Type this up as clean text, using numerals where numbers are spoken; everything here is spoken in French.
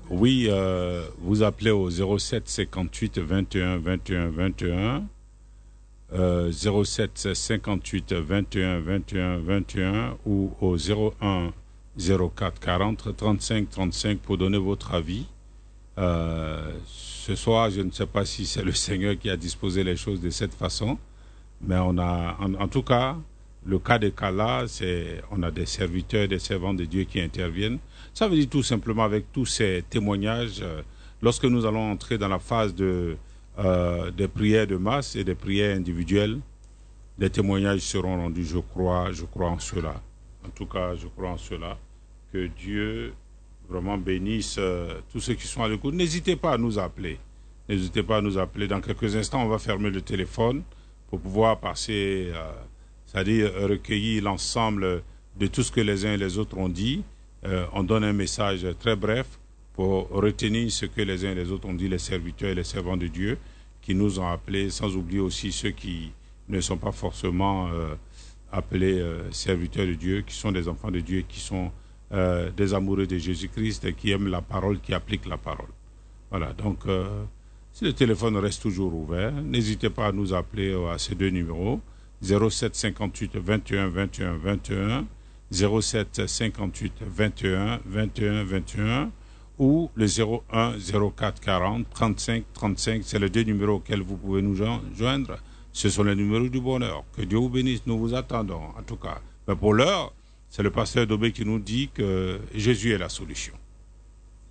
Oui, vous appelez au 07 58 21 21 21, 07 58 21 21 21 ou au 01 04 40 35 35 pour donner votre avis. Ce soir, je ne sais pas si c'est le Seigneur qui a disposé les choses de cette façon, mais on a, en tout cas, le cas de Kala, c'est on a des serviteurs, des servants de Dieu qui interviennent. Ça veut dire tout simplement avec tous ces témoignages, lorsque nous allons entrer dans la phase des prières de masse et des prières individuelles, les témoignages seront rendus, je crois en cela. En tout cas, je crois en cela. Que Dieu vraiment bénisse tous ceux qui sont à l'écoute. N'hésitez pas à nous appeler. N'hésitez pas à nous appeler. Dans quelques instants, on va fermer le téléphone pour pouvoir passer, c'est-à-dire recueillir l'ensemble de tout ce que les uns et les autres ont dit. On donne un message très bref pour retenir ce que les uns et les autres ont dit, les serviteurs et les servants de Dieu qui nous ont appelés, sans oublier aussi ceux qui ne sont pas forcément appelés serviteurs de Dieu, qui sont des enfants de Dieu, qui sont des amoureux de Jésus-Christ et qui aiment la parole, qui appliquent la parole. Voilà, donc si le téléphone reste toujours ouvert, n'hésitez pas à nous appeler à ces deux numéros, 07 58 21 21 21, 07 58 21 21 21 ou le 01 04 40 35 35, c'est les deux numéros auxquels vous pouvez nous joindre. Ce sont les numéros du bonheur. Que Dieu vous bénisse, nous vous attendons en tout cas. Mais pour l'heure, c'est le pasteur Dobé qui nous dit que Jésus est la solution.